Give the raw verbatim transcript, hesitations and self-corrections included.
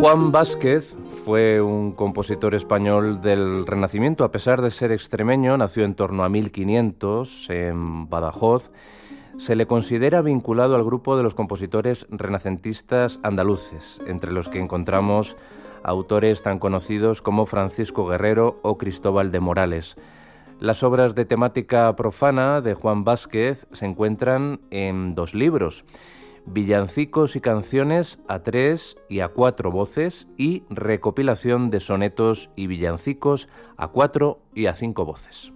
Juan Vázquez fue un compositor español del Renacimiento. A pesar de ser extremeño, nació en torno a mil quinientos en Badajoz. Se le considera vinculado al grupo de los compositores renacentistas andaluces, entre los que encontramos autores tan conocidos como Francisco Guerrero o Cristóbal de Morales. Las obras de temática profana de Juan Vázquez se encuentran en dos libros: Villancicos y canciones a tres y a cuatro voces y recopilación de sonetos y villancicos a cuatro y a cinco voces.